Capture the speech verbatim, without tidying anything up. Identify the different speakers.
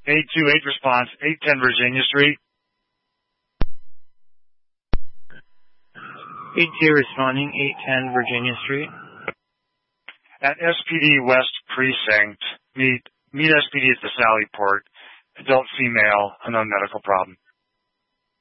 Speaker 1: eight two eight response, eight ten Virginia Street.
Speaker 2: eight two responding, eight ten Virginia Street.
Speaker 1: At S P D West Precinct, meet, meet S P D at the Sally Port. Adult female, unknown medical problem.